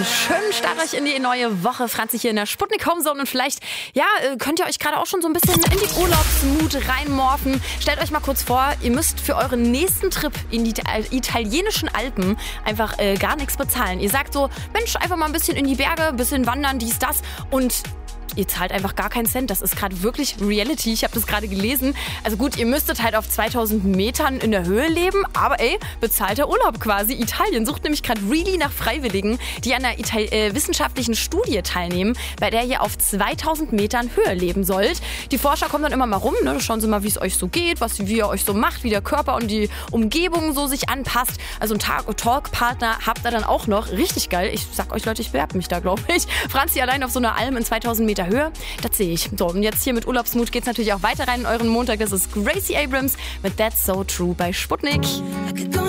Einen schönen Start euch in die neue Woche. Franzi hier in der Sputnik Homezone. Und vielleicht, könnt ihr euch gerade auch schon so ein bisschen in die Urlaubsmut reinmorphen. Stellt euch mal kurz vor, ihr müsst für euren nächsten Trip in die italienischen Alpen einfach gar nichts bezahlen. Ihr sagt so, Mensch, einfach mal ein bisschen in die Berge, ein bisschen wandern, dies, das. Und ihr zahlt einfach gar keinen Cent. Das ist gerade wirklich Reality. Ich habe das gerade gelesen. Also gut, ihr müsstet halt auf 2000 Metern in der Höhe leben. Aber bezahlter Urlaub quasi. Italien sucht nämlich gerade really nach Freiwilligen, die an einer wissenschaftlichen Studie teilnehmen, bei der ihr auf 2000 Metern Höhe leben sollt. Die Forscher kommen dann immer mal rum. Ne? Schauen sie mal, wie es euch so geht, wie ihr euch so macht, wie der Körper und die Umgebung so sich anpasst. Also einen Talkpartner habt ihr dann auch noch. Richtig geil. Ich sag euch, Leute, ich bewerbe mich da, glaube ich. Franzi allein auf so einer Alm in 2000 Meter Höhe, das sehe ich. So, und jetzt hier mit Urlaubsmut geht's natürlich auch weiter rein in euren Montag. Das ist Gracie Abrams mit That's So True bei Sputnik.